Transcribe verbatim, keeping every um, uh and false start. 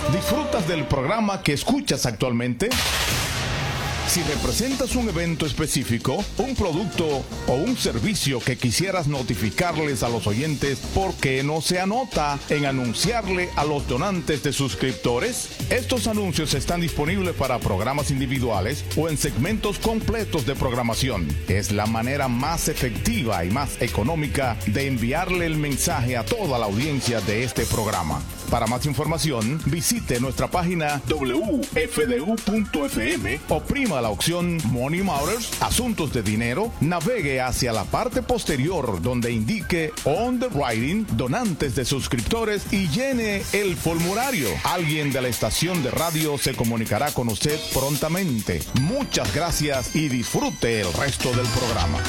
¿Disfrutas del programa que escuchas actualmente? Si representas un evento específico, un producto o un servicio que quisieras notificarles a los oyentes, ¿por qué no se anota en anunciarle a los donantes de suscriptores? Estos anuncios están disponibles para programas individuales o en segmentos completos de programación. Es la manera más efectiva y más económica de enviarle el mensaje a toda la audiencia de este programa. Para más información, visite nuestra página doble u f d u punto f m, oprima la opción Money Matters, Asuntos de Dinero, navegue hacia la parte posterior donde indique On the Writing, Donantes de Suscriptores y llene el formulario. Alguien de la estación de radio se comunicará con usted prontamente. Muchas gracias y disfrute el resto del programa.